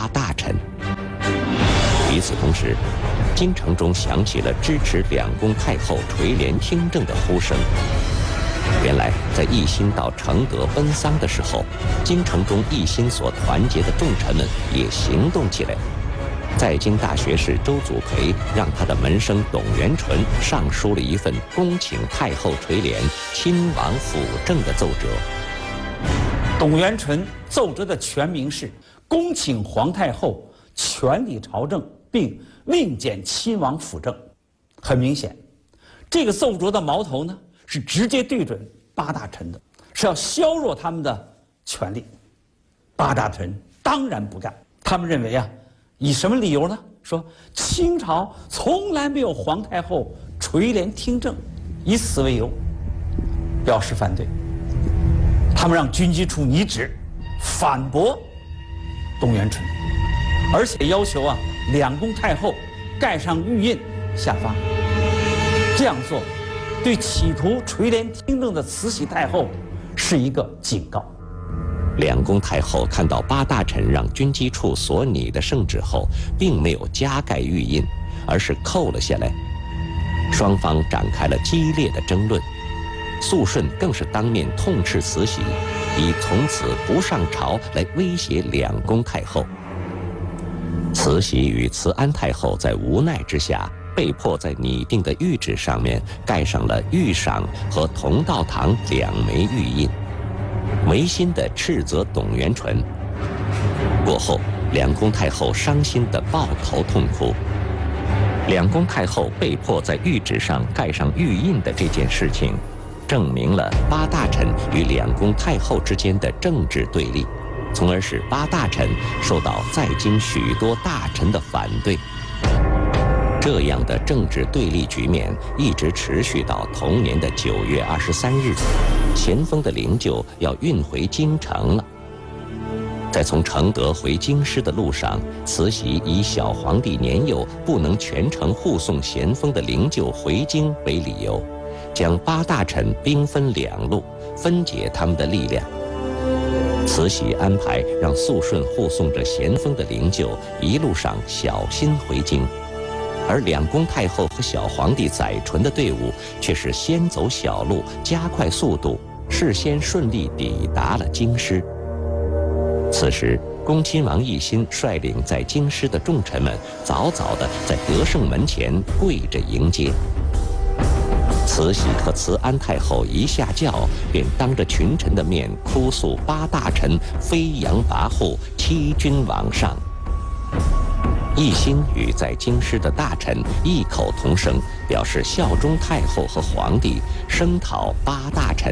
大臣。与此同时，京城中响起了支持两宫太后垂帘听政的呼声。原来，在奕欣到承德奔丧的时候，京城中奕欣所团结的重臣们也行动起来。在京大学士周祖培让他的门生董元淳上书了一份恭请太后垂帘、亲王辅政的奏折。 董元淳奏折的全名是恭请皇太后全力朝政，并另检亲王辅政。很明显，这个奏折的矛头呢是直接对准八大臣的，是要削弱他们的权力。八大臣当然不干，他们认为啊，以什么理由呢？说清朝从来没有皇太后垂帘听政，以此为由，表示反对。他们让军机处拟旨反驳董元淳，而且要求啊两宫太后盖上玉印下发。这样做对企图垂帘听政的慈禧太后是一个警告。 两宫太后看到八大臣让军机处所拟的圣旨后，并没有加盖玉印，而是扣了下来。双方展开了激烈的争论。肃顺更是当面痛斥慈禧，以从此不上朝来威胁两宫太后。慈禧与慈安太后在无奈之下，被迫在拟定的谕旨上面盖上了御赏和同道堂2枚玉印，违心地斥责董元淳。过后，两宫太后伤心地抱头痛哭。两宫太后被迫在谕旨上盖上玉印的这件事情，证明了八大臣与两宫太后之间的政治对立，从而使八大臣受到在京许多大臣的反对。这样的政治对立局面一直持续到同年的9月23日，咸丰的灵柩要运回京城了。在从承德回京师的路上，慈禧以小皇帝年幼不能全程护送咸丰的灵柩回京为理由，将八大臣兵分2路，分解他们的力量。慈禧安排让肃顺护送着咸丰的灵柩一路上小心回京，而两宫太后和小皇帝载淳的队伍却是先走小路，加快速度，事先顺利抵达了京师。此时，恭亲王奕欣率领在京师的重臣们早早地在德胜门前跪着迎接。慈禧和慈安太后一下轿，便当着群臣的面哭诉八大臣飞扬跋扈，欺君罔上。奕欣与在京师的大臣异口同声，表示效忠太后和皇帝，声讨八大臣。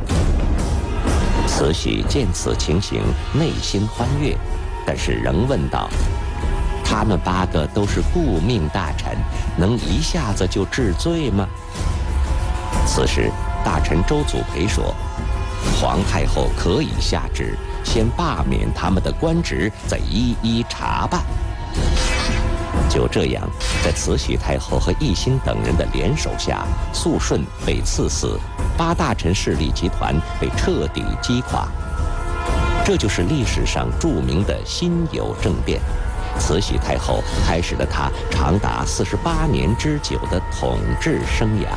慈禧见此情形，内心欢悦，但是仍问道：“他们8个都是顾命大臣，能一下子就治罪吗？”此时，大臣周祖培说：“皇太后可以下旨，先罢免他们的官职，再一一查办。”就这样，在慈禧太后和奕欣等人的联手下，肃顺被赐死，八大臣势力集团被彻底击垮。这就是历史上著名的辛酉政变。慈禧太后开始了她长达48年之久的统治生涯。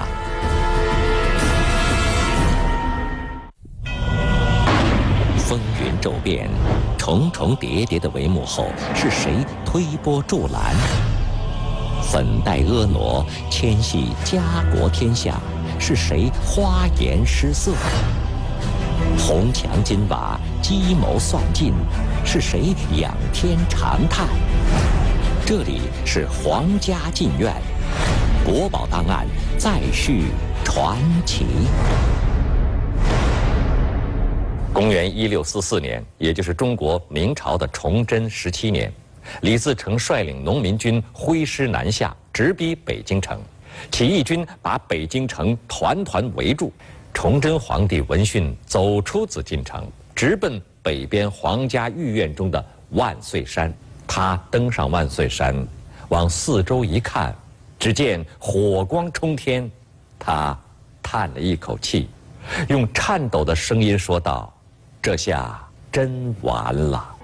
风云骤变，重重叠叠的帷幕后，是谁推波助澜？粉黛婀娜，牵系家国天下，是谁花颜失色？红墙金瓦，计谋算尽，是谁仰天长叹？这里是皇家禁苑，国宝档案再续传奇。公元1644年，也就是中国明朝的崇祯17年，李自成率领农民军挥师南下，直逼北京城。起义军把北京城团团围住。崇祯皇帝闻讯走出紫禁城，直奔北边皇家御苑中的万岁山。他登上万岁山，往四周一看，只见火光冲天。他叹了一口气，用颤抖的声音说道：“这下真完了。”